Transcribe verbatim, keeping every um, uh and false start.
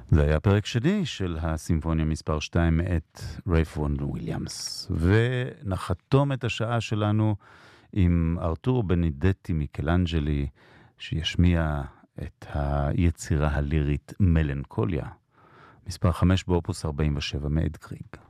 זה היה פרק שני של הסימפוניה מספר שתיים מאת רייף וון וויליאמס. ונחתום את השעה שלנו עם ארתור בנידטי מיקלנג'לי, שישמיע את היצירה הלירית מלנקוליה, מספר חמש באופוס ארבעים ושבע מאת גריג.